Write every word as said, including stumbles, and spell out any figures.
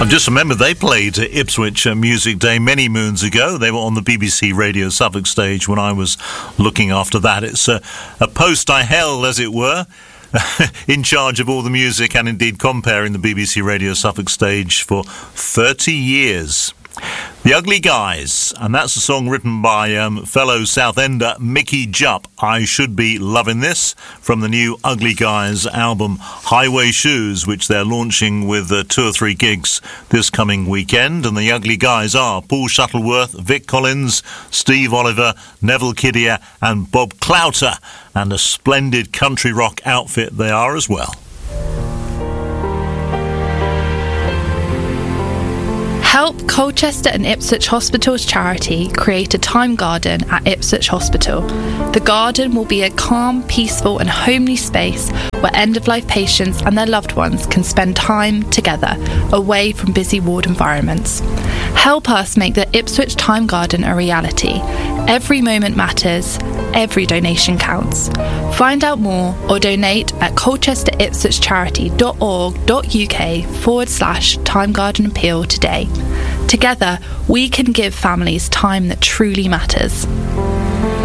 I just remember they played at Ipswich Music Day many moons ago. They were on the B B C Radio Suffolk stage when I was looking after that. It's a, a post I held, as it were, in charge of all the music and indeed comparing the B B C Radio Suffolk stage for thirty years. The Ugly Guys, and that's a song written by um, fellow Southender Mickey Jupp. I Should Be Loving This, from the new Ugly Guys album Highway Shoes, which they're launching with uh, two or three gigs this coming weekend. And the Ugly Guys are Paul Shuttleworth, Vic Collins, Steve Oliver, Neville Kidder and Bob Clouter, and a splendid country rock outfit they are as well. Help Colchester and Ipswich Hospital's charity create a time garden at Ipswich Hospital. The garden will be a calm, peaceful and homely space where end-of-life patients and their loved ones can spend time together, away from busy ward environments. Help us make the Ipswich Time Garden a reality. Every moment matters. Every donation counts. Find out more or donate at colchester-ipswich-charity.org.uk forward slash Time Garden Appeal today. Together, we can give families time that truly matters.